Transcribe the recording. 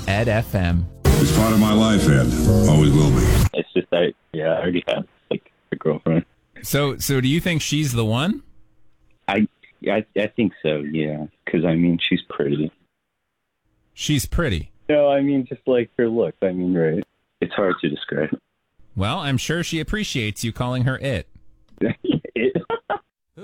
Ed FM. It's part of my life, Ed. Always will be. It's just that, I already have like a girlfriend. So do you think she's the one? I think so, yeah. Because, she's pretty. She's pretty. No, just like her look. Right. It's hard to describe. Well, I'm sure she appreciates you calling her it.